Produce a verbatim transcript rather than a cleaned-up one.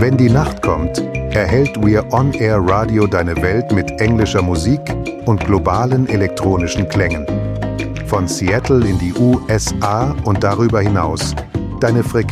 Wenn die Nacht kommt, erhellt We're On Air Radio deine Welt mit englischer Musik und globalen elektronischen Klängen. Von Seattle in die U S A und darüber hinaus. Deine Frequenz